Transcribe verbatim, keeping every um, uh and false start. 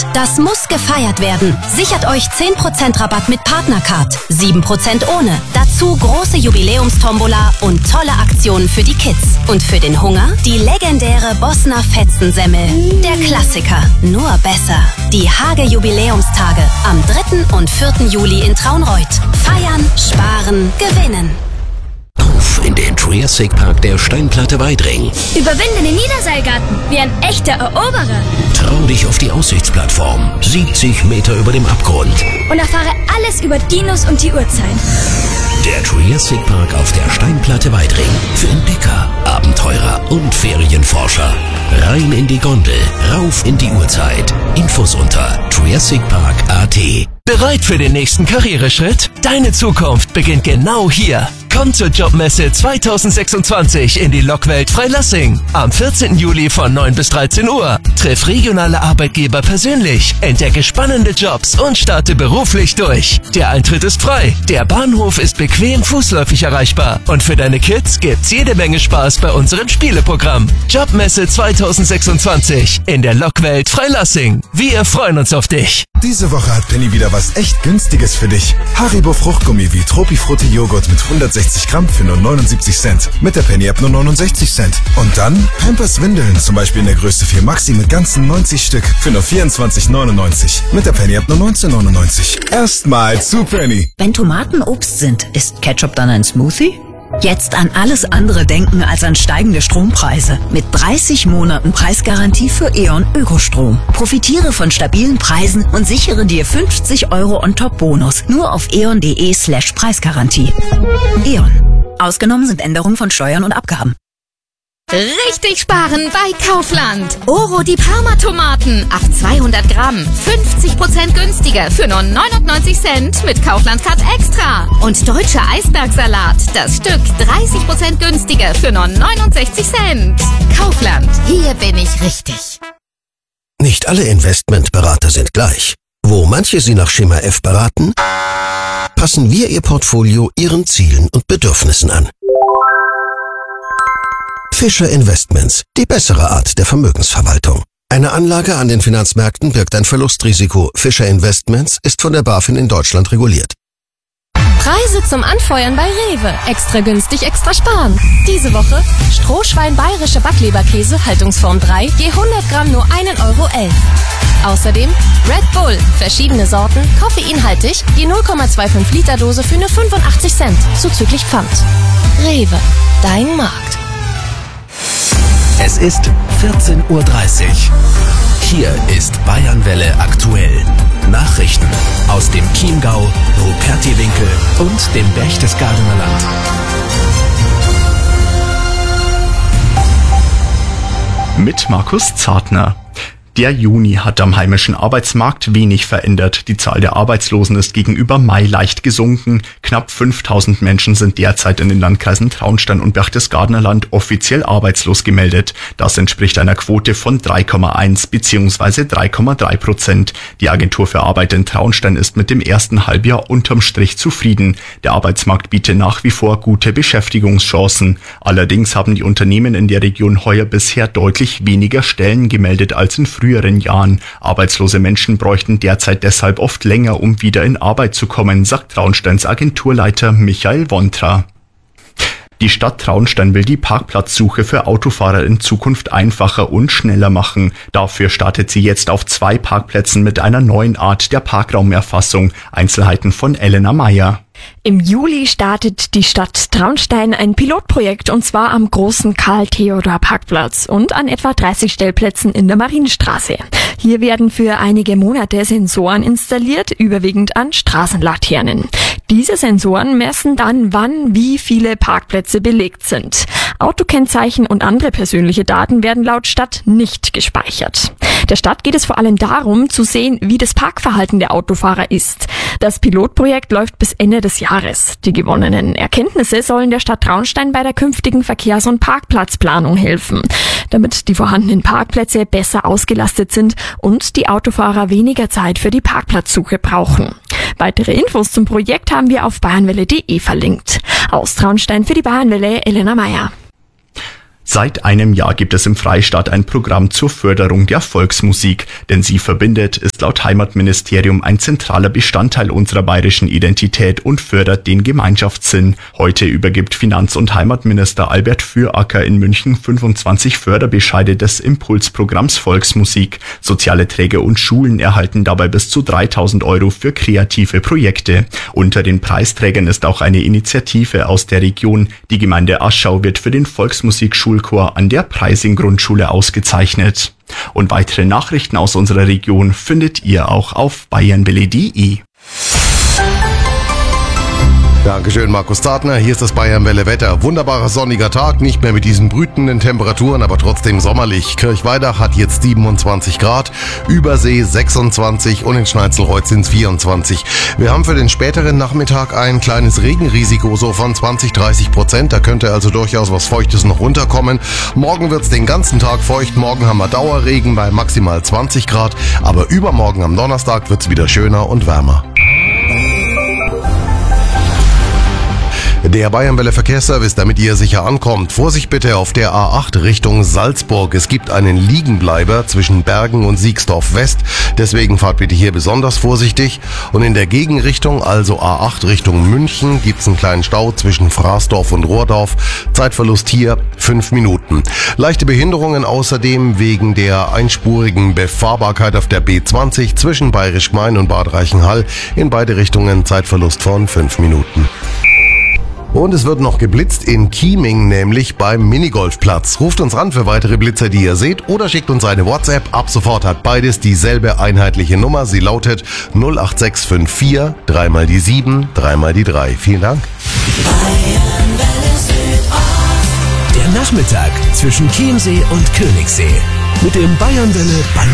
Das muss gefeiert werden. Sichert euch zehn Prozent Rabatt mit Partnercard, sieben Prozent ohne. Dazu große Jubiläumstombola und tolle Aktionen für die Kids. Und für den Hunger die legendäre Bossner Fetzensemmel. Der Klassiker, nur besser. Die Hage Jubiläumstage am dritten und vierten Juli in Traunreut. Feiern, sparen, gewinnen. Auf in den Triassic Park der Steinplatte Weidring. Überwinde den Niederseilgarten wie ein echter Eroberer. Trau dich auf die Aussichtsplattform, siebzig Meter über dem Abgrund. Und erfahre alles über Dinos und die Uhrzeit. Der Triassic Park auf der Steinplatte Weidring. Für Entdecker, Abenteurer und Ferienforscher. Rein in die Gondel, rauf in die Uhrzeit. Infos unter triassic park punkt a t. Bereit für den nächsten Karriereschritt? Deine Zukunft beginnt genau hier. Komm zur Jobmesse zwanzig sechsundzwanzig in die Lokwelt Freilassing. Am vierzehnten Juli von neun bis dreizehn Uhr. Triff regionale Arbeitgeber persönlich, entdecke spannende Jobs und starte beruflich durch. Der Eintritt ist frei, der Bahnhof ist bequem fußläufig erreichbar und für deine Kids gibt's jede Menge Spaß bei unserem Spieleprogramm. Jobmesse zwanzig sechsundzwanzig in der Lokwelt Freilassing. Wir freuen uns auf dich. Diese Woche hat Penny wieder was echt Günstiges für dich. Haribo Fruchtgummi wie Tropifrutti Joghurt mit hundertsechzig Gramm für nur neunundsiebzig Cent. Mit der Penny App nur neunundsechzig Cent. Und dann Pampers Windeln, zum Beispiel in der Größe vier Maxi mit ganzen neunzig Stück für nur vierundzwanzig neunundneunzig. Mit der Penny App nur neunzehn neunundneunzig. Erstmal zu Penny. Wenn Tomaten Obst sind, ist Ketchup dann ein Smoothie? Jetzt an alles andere denken als an steigende Strompreise. Mit dreißig Monaten Preisgarantie für E.ON Ökostrom. Profitiere von stabilen Preisen und sichere dir fünfzig Euro on top Bonus. Nur auf eon.de slash Preisgarantie. E.ON. Ausgenommen sind Änderungen von Steuern und Abgaben. Richtig sparen bei Kaufland. Oro die Parma-Tomaten auf zweihundert Gramm. fünfzig Prozent günstiger für nur neunundneunzig Cent mit Kaufland Card Extra. Und deutscher Eisbergsalat. Das Stück dreißig Prozent günstiger für nur neunundsechzig Cent. Kaufland. Hier bin ich richtig. Nicht alle Investmentberater sind gleich. Wo manche Sie nach Schema F beraten, passen wir Ihr Portfolio Ihren Zielen und Bedürfnissen an. Fischer Investments, die bessere Art der Vermögensverwaltung. Eine Anlage an den Finanzmärkten birgt ein Verlustrisiko. Fischer Investments ist von der BaFin in Deutschland reguliert. Preise zum Anfeuern bei Rewe. Extra günstig, extra sparen. Diese Woche Strohschwein bayerische Backleberkäse, Haltungsform drei, je hundert Gramm nur ein Euro elf. Außerdem Red Bull, verschiedene Sorten, koffeinhaltig, je null Komma fünfundzwanzig Liter Dose für nur fünfundachtzig Cent, zuzüglich Pfand. Rewe, dein Markt. Es ist vierzehn Uhr dreißig. Hier ist Bayernwelle aktuell. Nachrichten aus dem Chiemgau, Rupertiwinkel und dem Berchtesgadener Land. Mit Markus Zartner. Der Juni hat am heimischen Arbeitsmarkt wenig verändert. Die Zahl der Arbeitslosen ist gegenüber Mai leicht gesunken. Knapp fünftausend Menschen sind derzeit in den Landkreisen Traunstein und Berchtesgadener Land offiziell arbeitslos gemeldet. Das entspricht einer Quote von drei Komma eins bzw. drei Komma drei Prozent. Die Agentur für Arbeit in Traunstein ist mit dem ersten Halbjahr unterm Strich zufrieden. Der Arbeitsmarkt bietet nach wie vor gute Beschäftigungschancen. Allerdings haben die Unternehmen in der Region heuer bisher deutlich weniger Stellen gemeldet als in früheren Jahren. Arbeitslose Menschen bräuchten derzeit deshalb oft länger, um wieder in Arbeit zu kommen, sagt Traunsteins Agenturleiter Michael Wontra. Die Stadt Traunstein will die Parkplatzsuche für Autofahrer in Zukunft einfacher und schneller machen. Dafür startet sie jetzt auf zwei Parkplätzen mit einer neuen Art der Parkraumerfassung. Einzelheiten von Elena Meyer. Im Juli startet die Stadt Traunstein ein Pilotprojekt und zwar am großen Karl-Theodor-Parkplatz und an etwa dreißig Stellplätzen in der Marienstraße. Hier werden für einige Monate Sensoren installiert, überwiegend an Straßenlaternen. Diese Sensoren messen dann, wann wie viele Parkplätze belegt sind. Autokennzeichen und andere persönliche Daten werden laut Stadt nicht gespeichert. Der Stadt geht es vor allem darum, zu sehen, wie das Parkverhalten der Autofahrer ist. Das Pilotprojekt läuft bis Ende des Jahres. Die gewonnenen Erkenntnisse sollen der Stadt Traunstein bei der künftigen Verkehrs- und Parkplatzplanung helfen, damit die vorhandenen Parkplätze besser ausgelastet sind und die Autofahrer weniger Zeit für die Parkplatzsuche brauchen. Weitere Infos zum Projekt haben wir auf bayernwelle punkt de verlinkt. Aus Traunstein für die Bayernwelle, Elena Meyer. Seit einem Jahr gibt es im Freistaat ein Programm zur Förderung der Volksmusik, denn sie verbindet, ist ist laut Heimatministerium ein zentraler Bestandteil unserer bayerischen Identität und fördert den Gemeinschaftssinn. Heute übergibt Finanz- und Heimatminister Albert Füracker in München fünfundzwanzig Förderbescheide des Impulsprogramms Volksmusik. Soziale Träger und Schulen erhalten dabei bis zu dreitausend Euro für kreative Projekte. Unter den Preisträgern ist auch eine Initiative aus der Region. Die Gemeinde Aschau wird für den Volksmusikschulchor an der Preising-Grundschule ausgezeichnet. Und weitere Nachrichten aus unserer Region findet ihr auch auf bayernwelle punkt de. Dankeschön, Markus Zartner. Hier ist das Bayernwelle Wetter. Wunderbarer sonniger Tag, nicht mehr mit diesen brütenden Temperaturen, aber trotzdem sommerlich. Kirchweidach hat jetzt siebenundzwanzig Grad, Übersee sechsundzwanzig und in Schneizelreuth sind es vierundzwanzig. Wir haben für den späteren Nachmittag ein kleines Regenrisiko so von zwanzig, dreißig Prozent. Da könnte also durchaus was Feuchtes noch runterkommen. Morgen wird es den ganzen Tag feucht. Morgen haben wir Dauerregen bei maximal zwanzig Grad. Aber übermorgen am Donnerstag wird es wieder schöner und wärmer. Der Bayernwelle Verkehrsservice, damit ihr sicher ankommt. Vorsicht bitte auf der A acht Richtung Salzburg. Es gibt einen Liegenbleiber zwischen Bergen und Siegsdorf West. Deswegen fahrt bitte hier besonders vorsichtig. Und in der Gegenrichtung, also A acht Richtung München, gibt's einen kleinen Stau zwischen Fraßdorf und Rohrdorf. Zeitverlust hier fünf Minuten. Leichte Behinderungen außerdem wegen der einspurigen Befahrbarkeit auf der B zwanzig zwischen Bayerisch Gmein und Bad Reichenhall. In beide Richtungen Zeitverlust von fünf Minuten. Und es wird noch geblitzt in Chieming, nämlich beim Minigolfplatz. Ruft uns ran für weitere Blitzer, die ihr seht, oder schickt uns eine WhatsApp. Ab sofort hat beides dieselbe einheitliche Nummer. Sie lautet null acht sechs fünf vier, dreimal die sieben, dreimal die drei. Vielen Dank. Der Nachmittag zwischen Chiemsee und Königssee. Mit dem Bayernwelle